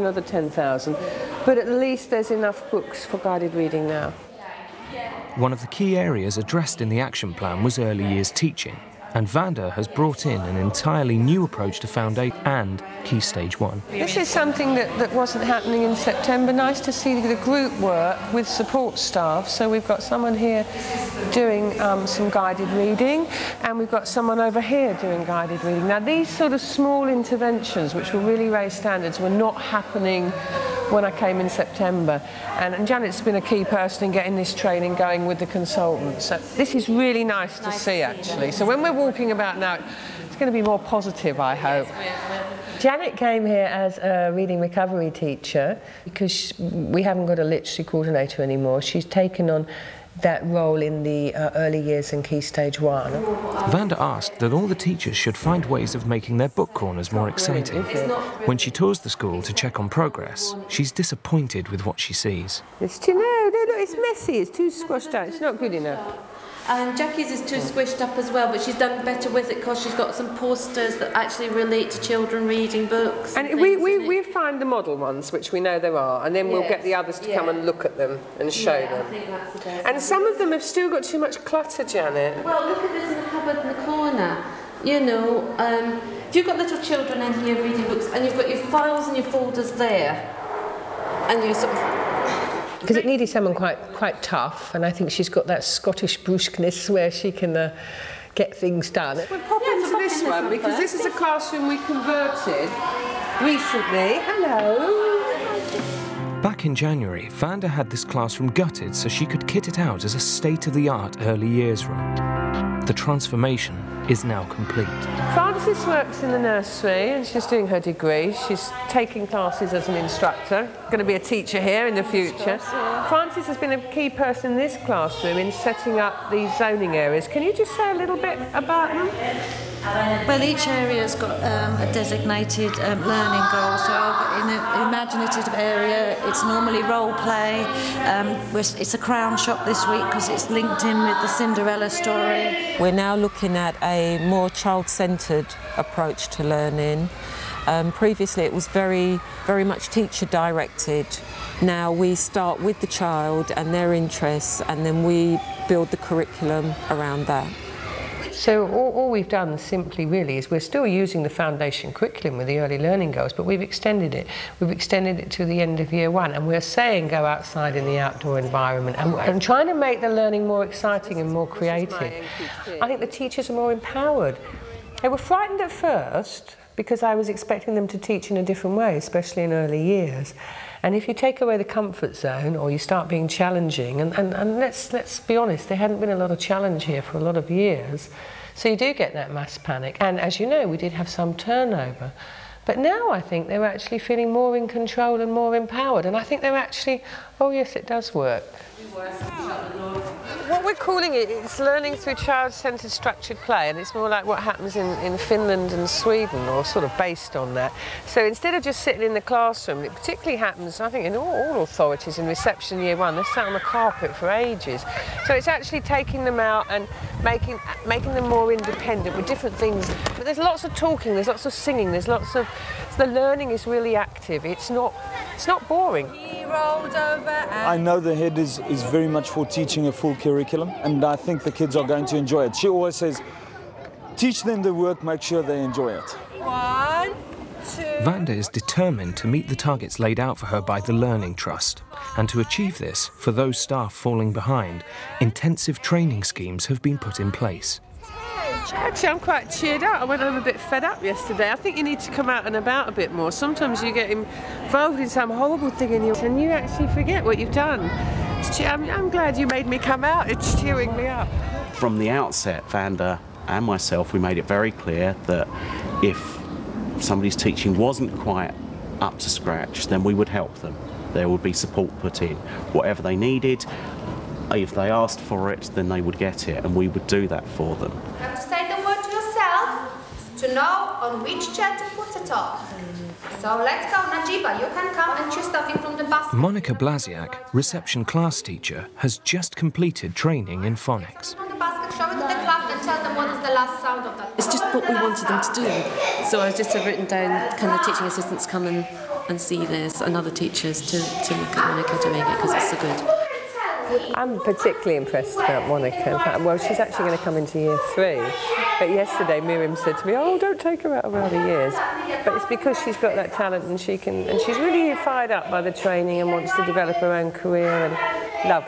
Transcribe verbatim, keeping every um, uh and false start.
another ten thousand. But at least there's enough books for guided reading now. One of the key areas addressed in the action plan was early years teaching, and Vanda has brought in an entirely new approach to Foundation and Key Stage one. This is something that, that wasn't happening in September. Nice to see the group work with support staff. So we've got someone here doing um, some guided reading, and we've got someone over here doing guided reading. Now these sort of small interventions, which will really raise standards, were not happening when I came in September. And, and Janet's been a key person in getting this training going with the consultants. So this is really nice to nice see, to see actually. So when we're walking about now, it's going to be more positive, I hope. Janet came here as a reading recovery teacher because we haven't got a literacy coordinator anymore. She's taken on that role in the uh, early years and Key Stage one. Vanda asked that all the teachers should find ways of making their book corners more exciting. When she tours the school to check on progress, she's disappointed with what she sees. It's too, no, no, no, it's messy, it's too squashed out, it's not good enough. And Jackie's is too squished up as well, but she's done better with it because she's got some posters that actually relate to children reading books. And, and we, we, we find the model ones, which we know there are, and then we'll yes. get the others to yeah. come and look at them and show yeah, them. I think that's the best. And some of them have still got too much clutter, Janet. Well, look at this in the cupboard in the corner. You know, um, if you've got little children in here reading books and you've got your files and your folders there, and you sort of... Because it needed someone quite quite tough, and I think she's got that Scottish brusqueness where she can uh, get things done. We'll pop yeah, into this one because this is a classroom we converted recently. Hello. Back in January, Vanda had this classroom gutted so she could kit it out as a state-of-the-art early years room. The transformation is now complete. Frances works in the nursery and she's doing her degree. She's taking classes as an instructor, going to be a teacher here in the future. Frances has been a key person in this classroom in setting up these zoning areas. Can you just say a little bit about them? Well, each area's got um, a designated um, learning goal. So in an imaginative area, it's normally role play. Um, it's a crown shop this week because it's linked in with the Cinderella story. We're now looking at a more child-centred approach to learning. Um, previously, it was very, very much teacher-directed. Now we start with the child and their interests, and then we build the curriculum around that. So all, all we've done simply really is we're still using the foundation curriculum with the early learning goals, but we've extended it. We've extended it to the end of year one, and we're saying go outside in the outdoor environment and, and trying to make the learning more exciting and more creative. I think the teachers are more empowered. They were frightened at first because I was expecting them to teach in a different way, especially in early years. And if you take away the comfort zone or you start being challenging, and, and, and let's, let's be honest, there hadn't been a lot of challenge here for a lot of years, so you do get that mass panic. And as you know, we did have some turnover. But now I think they're actually feeling more in control and more empowered, and I think they're actually, oh yes, it does work. What we're calling it is learning through child-centred structured play, and it's more like what happens in, in Finland and Sweden, or sort of based on that. So instead of just sitting in the classroom, it particularly happens, I think, in all, all authorities in reception year one, they're sat on the carpet for ages. So it's actually taking them out and making, making them more independent with different things. But there's lots of talking, there's lots of singing, there's lots of... The learning is really active, it's not, it's not boring. I know the head is, is very much for teaching a full curriculum, and I think the kids are going to enjoy it. She always says, teach them the work, make sure they enjoy it. One, two... Vanda is determined to meet the targets laid out for her by the Learning Trust. And to achieve this, for those staff falling behind, intensive training schemes have been put in place. Actually, I'm quite cheered up. I went home a bit fed up yesterday. I think you need to come out and about a bit more. Sometimes you get involved in some horrible thing in your and you actually forget what you've done. I'm, I'm glad you made me come out. It's cheering me up. From the outset, Vanda and myself, we made it very clear that if somebody's teaching wasn't quite up to scratch, then we would help them. There would be support put in. Whatever they needed, if they asked for it, then they would get it, and we would do that for them. You have to say the word to yourself to know on which chair to put it on. So let's go, Najiba, you can come and choose something from the basket. Monica Blasiak, reception class teacher, has just completed training in phonics. From the basket, show it to the class and tell them what is the last sound of that. It's just what we wanted them to do. So I just have written down, can the teaching assistants come and and see this and other teachers to, to look at Monica doing it because it's so good. I'm particularly impressed about Monica. In fact, well, she's actually going to come into year three. But yesterday, Miriam said to me, "Oh, don't take her out of early years." But it's because she's got that talent, and she can, and she's really fired up by the training and wants to develop her own career. And lovely.